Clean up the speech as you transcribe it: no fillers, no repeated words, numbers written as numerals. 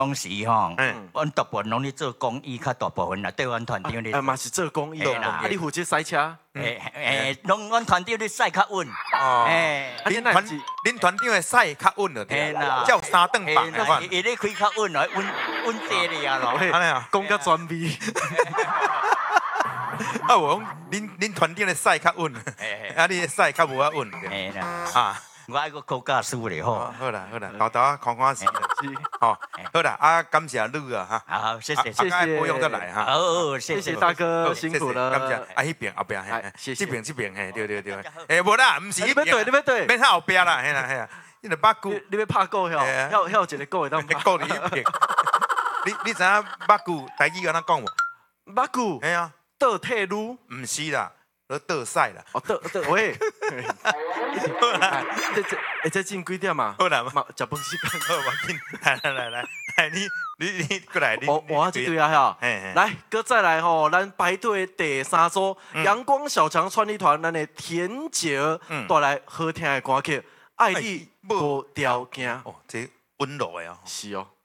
当时吼，阮大部分拢咧做公益，较大部分啦，对阮团长咧。 嘛是做公益啦，啊，你负责赛车。 拢阮团长咧赛较稳。 哦，恁团长的赛较稳了，对啦，叫三顿棒的款。 伊咧开较稳咯，稳地咧啊咯。 安尼啊， 讲较专美。 啊，我讲恁团长的赛较稳，啊，你的赛较无啊稳。啊。 我爱个考驾驶咧吼。 好啦，豆豆啊，看看是，好，好啦，啊，感谢你啊哈。 好，谢谢， 谢谢，不用再来哈。 哦， 谢谢大哥，辛苦了。 感谢，啊，迄边后边， 谢谢。 这边，嘿，对，无啦，唔是你要对， 免后边啦，嘿啦，你著捌久， 你要拍鼓晓，晓一个鼓会当拍。 鼓你一片。你知影捌久台语安怎讲无？ 捌久。 嘿啊。 倒退路？ 唔是啦。倒赛啦！ 哦，倒喂，这进几点嘛？ 好啦， 食饭时间， 好，我紧，来，你过来， 我这对啊哈，来，搁再来吼，咱排队第3组，阳光小强创意团，咱的田姐儿带来好听的歌曲《爱你无条件》。 哦，这温柔的哦。 是哦。